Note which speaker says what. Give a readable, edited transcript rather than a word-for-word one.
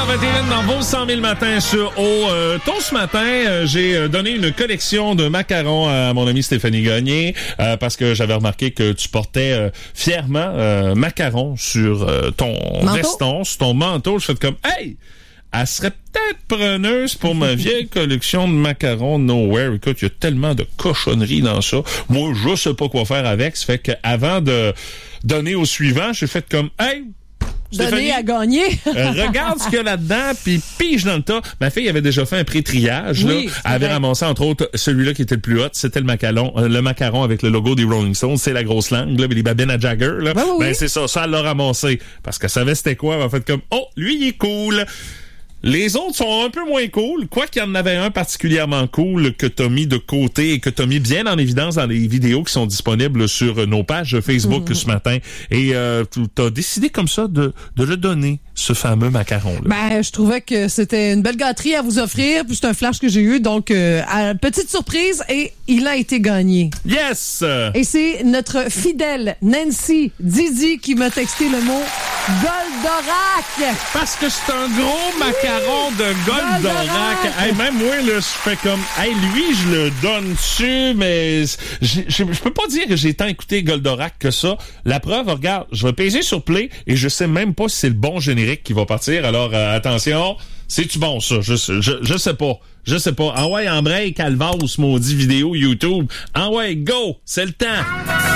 Speaker 1: 8h21 dans vos 100 000 matins sur tôt ce matin, j'ai donné une collection de macarons à mon ami Stéphanie Gagné parce que j'avais remarqué que tu portais fièrement macarons sur ton veston, sur ton manteau. Je fais comme, hey! Elle serait peut-être preneuse pour ma vieille collection de macarons Nowhere. Écoute, il y a tellement de cochonneries dans ça. Moi, je sais pas quoi faire avec. Ça fait qu'avant de donner au suivant, j'ai fait comme, hey!
Speaker 2: Donner à gagner.
Speaker 1: Regarde ce qu'il y a là-dedans, puis pige dans le tas. Ma fille avait déjà fait un pré-triage.
Speaker 2: Oui,
Speaker 1: là. Elle avait ramassé, entre autres, celui-là qui était le plus hot. C'était le macaron avec le logo des Rolling Stones. C'est la grosse langue, là, les babines à Jagger. Là.
Speaker 2: Oui.
Speaker 1: C'est ça. Ça, elle l'a ramassé. Parce qu'elle savait c'était quoi. Elle a fait comme, oh, lui, il est cool. Les autres sont un peu moins cool, quoi qu'il y en avait un particulièrement cool que t'as mis de côté et que t'as mis bien en évidence dans les vidéos qui sont disponibles sur nos pages Facebook ce matin. Et t'as décidé comme ça de le donner, ce fameux macaron-là.
Speaker 2: Ben, je trouvais que c'était une belle gâterie à vous offrir, puis c'est un flash que j'ai eu, donc petite surprise, et il a été gagné.
Speaker 1: Yes!
Speaker 2: Et c'est notre fidèle Nancy Didi qui m'a texté le mot Goldorak.
Speaker 1: Parce que c'est un gros macaron de Goldorak. Hey, même moi, là, je fais comme, hey, lui, je le donne dessus, mais je peux pas dire que j'ai tant écouté Goldorak que ça. La preuve, regarde, je vais peser sur play et je sais même pas si c'est le bon générique qui va partir. Alors, attention, c'est-tu bon, ça? Je sais pas. Je sais pas. Ah ouais, en break, Calvas, maudit vidéo YouTube. Ah ouais, go! C'est le temps!